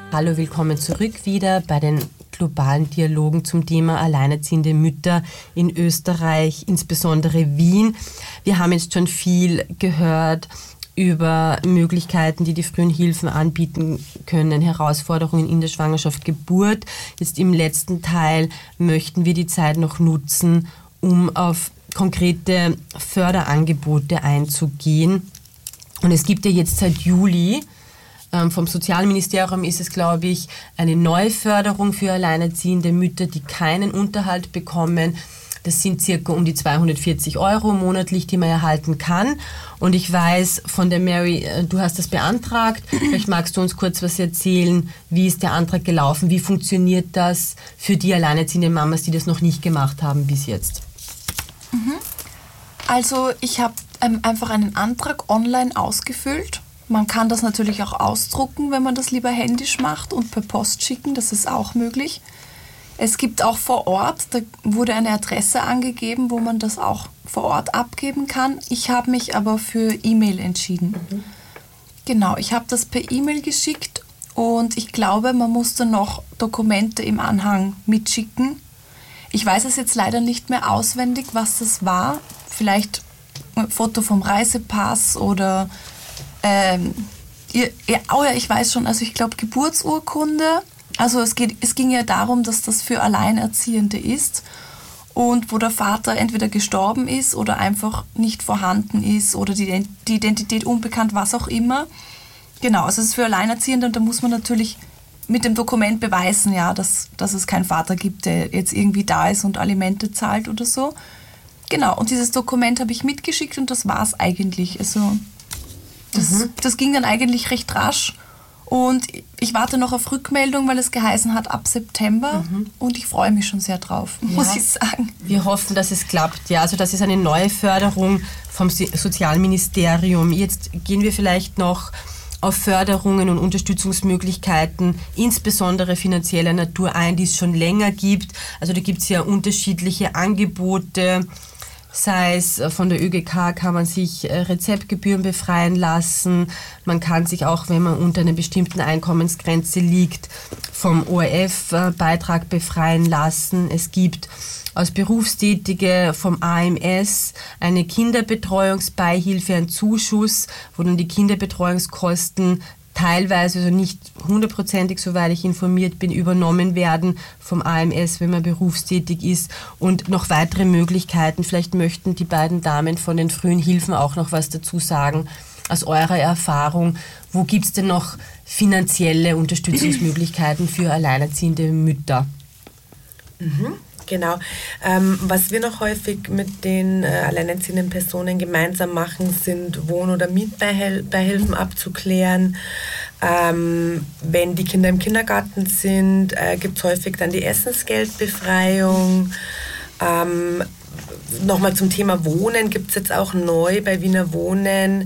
Hallo, willkommen zurück wieder bei den globalen Dialogen zum Thema alleinerziehende Mütter in Österreich, insbesondere Wien. Wir haben jetzt schon viel gehört über Möglichkeiten, die die frühen Hilfen anbieten können, Herausforderungen in der Schwangerschaft, Geburt. Jetzt im letzten Teil möchten wir die Zeit noch nutzen, um auf konkrete Förderangebote einzugehen. Und es gibt ja jetzt seit Juli, vom Sozialministerium ist es, glaube ich, eine Neuförderung für alleinerziehende Mütter, die keinen Unterhalt bekommen. Das sind circa um die 240 € monatlich, die man erhalten kann. Und ich weiß von der Mary, du hast das beantragt. Vielleicht magst du uns kurz was erzählen. Wie ist der Antrag gelaufen? Wie funktioniert das für die alleinerziehenden Mamas, die das noch nicht gemacht haben bis jetzt? Also ich habe einfach einen Antrag online ausgefüllt. Man kann das natürlich auch ausdrucken, wenn man das lieber händisch macht und per Post schicken, das ist auch möglich. Es gibt auch vor Ort, da wurde eine Adresse angegeben, wo man das auch vor Ort abgeben kann. Ich habe mich aber für E-Mail entschieden. Genau, ich habe das per E-Mail geschickt und ich glaube, man musste noch Dokumente im Anhang mitschicken. Ich weiß es jetzt leider nicht mehr auswendig, was das war. Vielleicht ein Foto vom Reisepass oder ich weiß schon, also ich glaube Geburtsurkunde. Also es ging ja darum, dass das für Alleinerziehende ist und wo der Vater entweder gestorben ist oder einfach nicht vorhanden ist oder die Identität unbekannt, was auch immer. Genau, also es ist für Alleinerziehende und da muss man natürlich mit dem Dokument beweisen, ja, dass es keinen Vater gibt, der jetzt irgendwie da ist und Alimente zahlt oder so. Genau, und dieses Dokument habe ich mitgeschickt und das war es eigentlich. Also das ging dann eigentlich recht rasch und ich warte noch auf Rückmeldung, weil es geheißen hat ab September und ich freue mich schon sehr drauf, muss ich sagen. Wir hoffen, dass es klappt. Ja, also das ist eine neue Förderung vom Sozialministerium. Jetzt gehen wir vielleicht noch auf Förderungen und Unterstützungsmöglichkeiten, insbesondere finanzieller Natur ein, die es schon länger gibt. Also da gibt es ja unterschiedliche Angebote. Sei es von der ÖGK kann man sich Rezeptgebühren befreien lassen. Man kann sich auch, wenn man unter einer bestimmten Einkommensgrenze liegt, vom ORF-Beitrag befreien lassen. Es gibt als Berufstätige vom AMS eine Kinderbetreuungsbeihilfe, einen Zuschuss, wo dann die Kinderbetreuungskosten teilweise, also nicht 100%, soweit ich informiert bin, übernommen werden vom AMS, wenn man berufstätig ist und noch weitere Möglichkeiten. Vielleicht möchten die beiden Damen von den frühen Hilfen auch noch was dazu sagen, aus eurer Erfahrung. Wo gibt es denn noch finanzielle Unterstützungsmöglichkeiten für alleinerziehende Mütter? Genau. Was wir noch häufig mit den alleinerziehenden Personen gemeinsam machen, sind Wohn- oder Mietbeihilfen abzuklären. Wenn die Kinder im Kindergarten sind, gibt es häufig dann die Essensgeldbefreiung. Nochmal zum Thema Wohnen gibt es jetzt auch neu bei Wiener Wohnen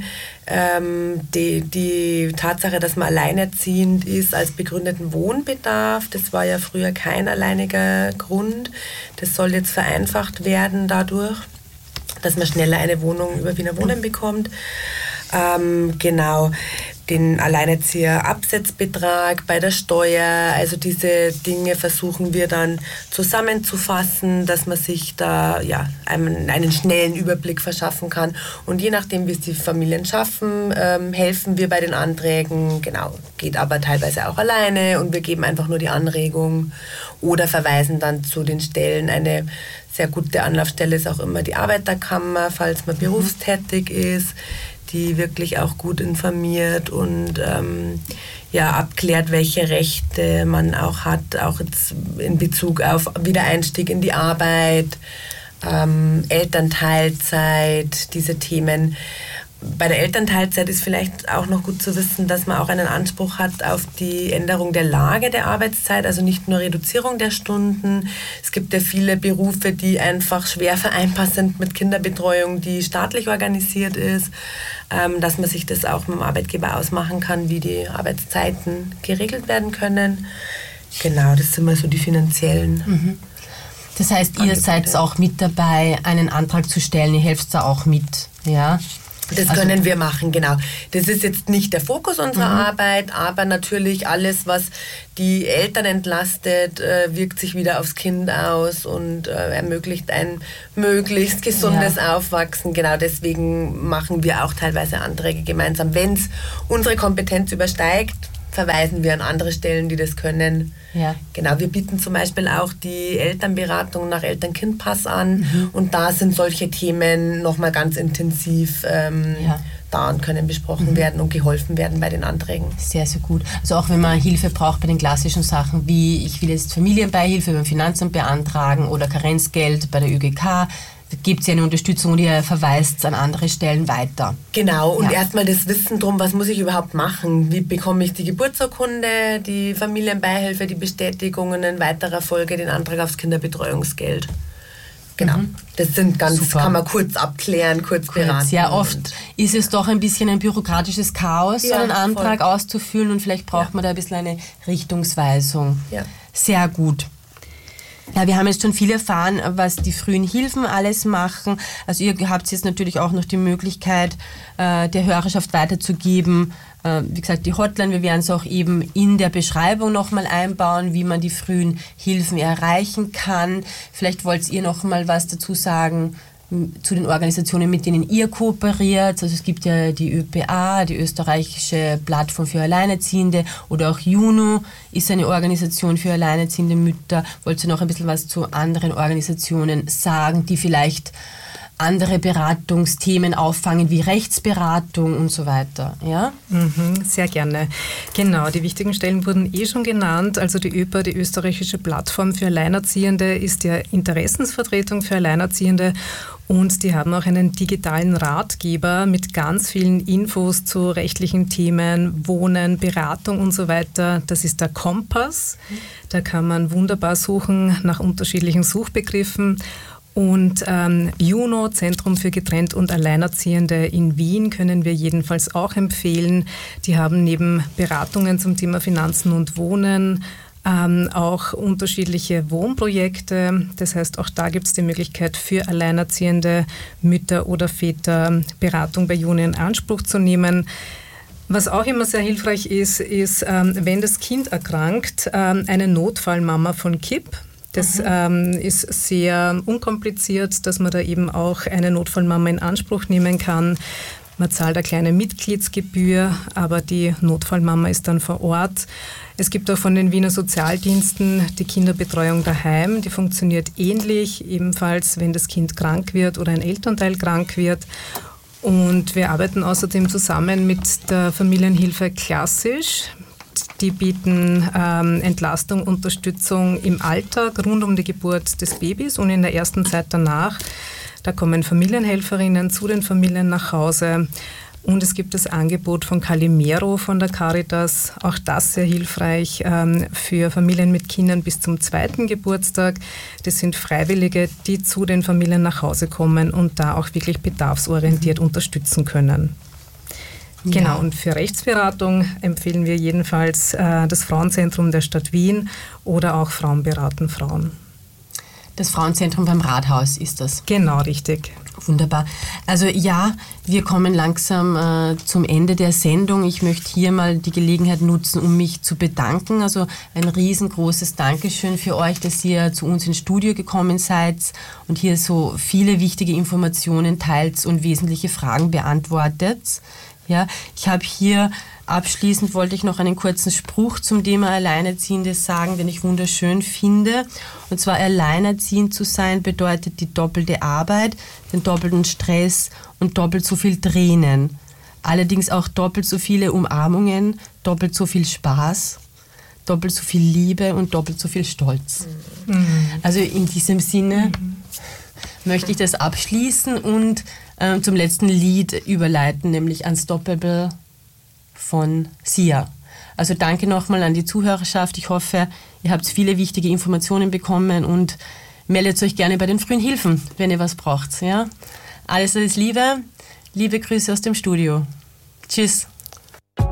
die Tatsache, dass man alleinerziehend ist als begründeten Wohnbedarf. Das war ja früher kein alleiniger Grund. Das soll jetzt vereinfacht werden dadurch, dass man schneller eine Wohnung über Wiener Wohnen bekommt. Genau, den Alleinerzieher-Absetzbetrag bei der Steuer, also diese Dinge versuchen wir dann zusammenzufassen, dass man sich da einen schnellen Überblick verschaffen kann. Und je nachdem, wie es die Familien schaffen, helfen wir bei den Anträgen. Genau, geht aber teilweise auch alleine und wir geben einfach nur die Anregung oder verweisen dann zu den Stellen. Eine sehr gute Anlaufstelle ist auch immer die Arbeiterkammer, falls man berufstätig ist, die wirklich auch gut informiert und abklärt, welche Rechte man auch hat, auch jetzt in Bezug auf Wiedereinstieg in die Arbeit, Elternteilzeit, diese Themen. Bei der Elternteilzeit ist vielleicht auch noch gut zu wissen, dass man auch einen Anspruch hat auf die Änderung der Lage der Arbeitszeit, also nicht nur Reduzierung der Stunden. Es gibt ja viele Berufe, die einfach schwer vereinbar sind mit Kinderbetreuung, die staatlich organisiert ist, dass man sich das auch mit dem Arbeitgeber ausmachen kann, wie die Arbeitszeiten geregelt werden können. Genau, das sind mal so die finanziellen. Das heißt, ihr seid auch mit dabei, einen Antrag zu stellen, ihr helft da auch mit, ja? Das können wir machen, genau. Das ist jetzt nicht der Fokus unserer Arbeit, aber natürlich alles, was die Eltern entlastet, wirkt sich wieder aufs Kind aus und ermöglicht ein möglichst gesundes Aufwachsen. Genau deswegen machen wir auch teilweise Anträge gemeinsam. Wenn es unsere Kompetenz übersteigt, verweisen wir an andere Stellen, die das können. Ja. Genau, wir bieten zum Beispiel auch die Elternberatung nach Eltern-Kind-Pass an und da sind solche Themen nochmal ganz intensiv da und können besprochen werden und geholfen werden bei den Anträgen. Sehr, sehr gut. Also auch wenn man Hilfe braucht bei den klassischen Sachen wie ich will jetzt Familienbeihilfe beim Finanzamt beantragen oder Karenzgeld bei der ÖGK, gibt es ja eine Unterstützung und ihr verweist an andere Stellen weiter. Genau, und erstmal das Wissen drum, was muss ich überhaupt machen? Wie bekomme ich die Geburtsurkunde, die Familienbeihilfe, die Bestätigungen, in weiterer Folge den Antrag aufs Kinderbetreuungsgeld. Genau, das sind kann man kurz abklären, kurz beraten. Sehr oft ist es doch ein bisschen ein bürokratisches Chaos, so einen Antrag auszufüllen und vielleicht braucht man da ein bisschen eine Richtungsweisung. Ja. Sehr gut. Ja, wir haben jetzt schon viel erfahren, was die frühen Hilfen alles machen. Also ihr habt jetzt natürlich auch noch die Möglichkeit, der Hörerschaft weiterzugeben. Wie gesagt, die Hotline, wir werden es auch eben in der Beschreibung nochmal einbauen, wie man die frühen Hilfen erreichen kann. Vielleicht wollt ihr noch mal was dazu sagen zu den Organisationen, mit denen ihr kooperiert. Also es gibt ja die ÖPA, die österreichische Plattform für Alleinerziehende, oder auch JUNO ist eine Organisation für alleinerziehende Mütter. Wollt ihr noch ein bisschen was zu anderen Organisationen sagen, die vielleicht andere Beratungsthemen auffangen, wie Rechtsberatung und so weiter? Ja? Sehr gerne. Genau, die wichtigen Stellen wurden schon genannt. Also die ÖPA, die österreichische Plattform für Alleinerziehende, ist ja Interessensvertretung für Alleinerziehende. Und die haben auch einen digitalen Ratgeber mit ganz vielen Infos zu rechtlichen Themen, Wohnen, Beratung und so weiter. Das ist der Kompass. Da kann man wunderbar suchen nach unterschiedlichen Suchbegriffen. Und JUNO, Zentrum für Getrennt- und Alleinerziehende in Wien, können wir jedenfalls auch empfehlen. Die haben neben Beratungen zum Thema Finanzen und Wohnen auch unterschiedliche Wohnprojekte. Das heißt, auch da gibt es die Möglichkeit für alleinerziehende Mütter oder Väter, Beratung bei JUNO in Anspruch zu nehmen. Was auch immer sehr hilfreich ist, wenn das Kind erkrankt, eine Notfallmama von KIP. Das ist sehr unkompliziert, dass man da eben auch eine Notfallmama in Anspruch nehmen kann. Man zahlt eine kleine Mitgliedsgebühr, aber die Notfallmama ist dann vor Ort. Es gibt auch von den Wiener Sozialdiensten die Kinderbetreuung daheim. Die funktioniert ähnlich, ebenfalls wenn das Kind krank wird oder ein Elternteil krank wird. Und wir arbeiten außerdem zusammen mit der Familienhilfe Klassisch. Die bieten Entlastung, Unterstützung im Alltag rund um die Geburt des Babys und in der ersten Zeit danach. Da kommen Familienhelferinnen zu den Familien nach Hause. Und es gibt das Angebot von Calimero von der Caritas, auch das sehr hilfreich für Familien mit Kindern bis zum 2. Geburtstag. Das sind Freiwillige, die zu den Familien nach Hause kommen und da auch wirklich bedarfsorientiert unterstützen können. Genau, und für Rechtsberatung empfehlen wir jedenfalls das Frauenzentrum der Stadt Wien oder auch Frauen beraten Frauen. Das Frauenzentrum beim Rathaus ist das? Genau, richtig. Wunderbar. Also ja, wir kommen langsam zum Ende der Sendung. Ich möchte hier mal die Gelegenheit nutzen, um mich zu bedanken. Also ein riesengroßes Dankeschön für euch, dass ihr zu uns ins Studio gekommen seid und hier so viele wichtige Informationen teilt und wesentliche Fragen beantwortet. Ja, ich habe hier abschließend wollte ich noch einen kurzen Spruch zum Thema Alleinerziehende sagen, den ich wunderschön finde. Und zwar: Alleinerziehend zu sein bedeutet die doppelte Arbeit, den doppelten Stress und doppelt so viel Tränen. Allerdings auch doppelt so viele Umarmungen, doppelt so viel Spaß, doppelt so viel Liebe und doppelt so viel Stolz. Also in diesem Sinne möchte ich das abschließen und zum letzten Lied überleiten, nämlich Unstoppable von Sia. Also danke nochmal an die Zuhörerschaft. Ich hoffe, ihr habt viele wichtige Informationen bekommen und meldet euch gerne bei den frühen Hilfen, wenn ihr was braucht. Ja? Alles Liebe. Liebe Grüße aus dem Studio. Tschüss.